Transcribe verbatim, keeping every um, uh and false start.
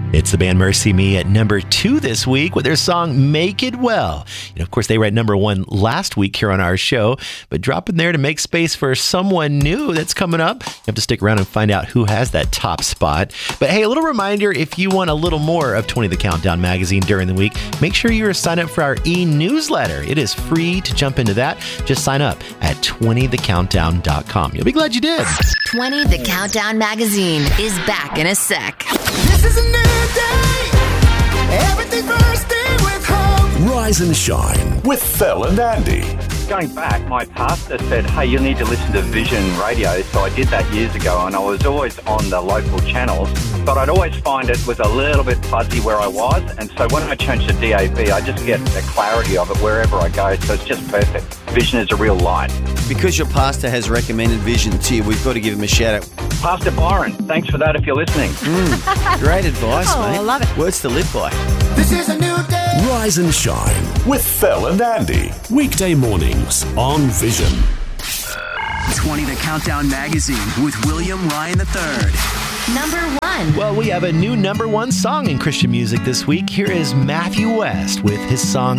It's the band Mercy Me at number two this week with their song Make It Well. You know, of course, they were at number one last week here on our show, but drop in there to make space for someone new that's coming up. You have to stick around and find out who has that top spot. But hey, a little reminder, if you want a little more of twenty The Countdown magazine during the week, make sure you're signed up for our e-newsletter. It is free to jump into that. Just sign up at twenty the countdown dot com. You'll be glad you did. twenty The Countdown magazine is back in a sec. This is a new day. Everything bursting with hope. Rise and shine with Phil and Andy. Going back, my pastor said, hey, you need to listen to Vision Radio. So I did that years ago, and I was always on the local channels, but I'd always find it was a little bit fuzzy where I was. And so when I changed to D A B, I just get the clarity of it wherever I go. So it's just perfect. Vision is a real light. Because your pastor has recommended Vision to you, we've got to give him a shout out. Pastor Byron, thanks for that if you're listening. Mm, great advice, Oh, mate. I love it. Words to live by. This is a new day. Rise and shine with Phil and Andy. Weekday mornings on Vision. twenty The Countdown magazine with William Ryan the third. Number one. Well, we have a new number one song in Christian music this week. Here is Matthew West with his song